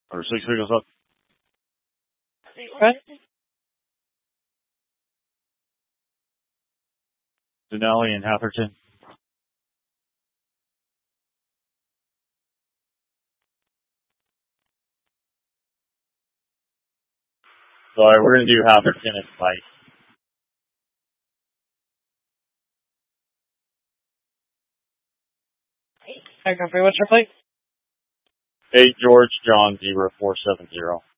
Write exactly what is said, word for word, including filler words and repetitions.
Or six vehicles up. Right. Denali and Hatherton. Sorry, we're going to do Hatherton and Mike. I can free what's your plate? eight George John zero four seven zero.